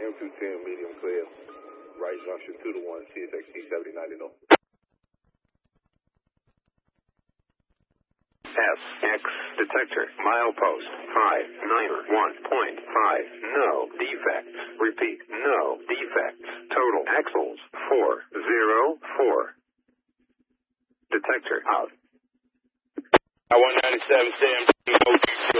M210, medium clear. Right junction 2 to 1, CSXT 7090 no. SX detector, milepost 591.5, no defects. Repeat, no defects. Total axles 404. Detector out. 197 Sam.